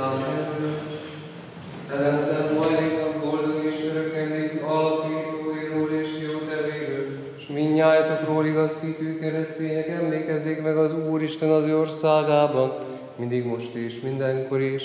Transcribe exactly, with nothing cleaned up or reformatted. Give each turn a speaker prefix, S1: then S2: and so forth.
S1: Amen. Ezen szent hajléknak boldog és örök emlék alapítóiról és jótevéről, és mindnyájatokról igaz hitű keresztények emlékezzék meg az Úristen az ő országában, mindig most és mindenkor is